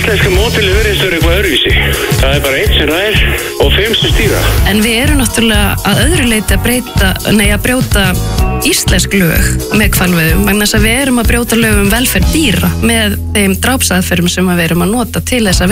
íslenska mótilið verðist vera eitthvað öðruvísi. Það bara einn sem rær og 5 sem stýra. En við erum náttúrulega að öðru leyti að brjóta íslensk lög með hvalveiðum, vegna þess að við erum að brjóta lög velferð dýra með þeim drápsaðferðum sem við erum að nota til þess að